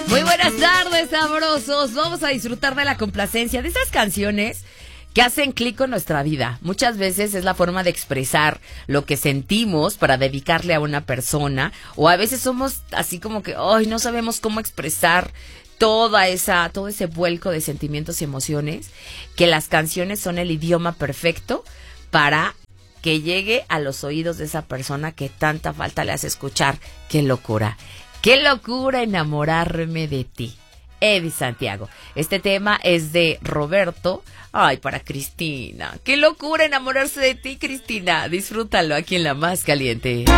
Muy buenas tardes, sabrosos. Vamos a disfrutar de la complacencia de esas canciones que hacen clic con nuestra vida. Muchas veces es la forma de expresar lo que sentimos para dedicarle a una persona, o a veces somos así como que no sabemos cómo expresar todo ese vuelco de sentimientos y emociones, que las canciones son el idioma perfecto para que llegue a los oídos de esa persona que tanta falta le hace escuchar. ¡Qué locura! ¡Qué locura enamorarme de ti! Eddie Santiago. Este tema es de Roberto. Ay, para Cristina. ¡Qué locura enamorarse de ti, Cristina! Disfrútalo aquí en La Más Caliente.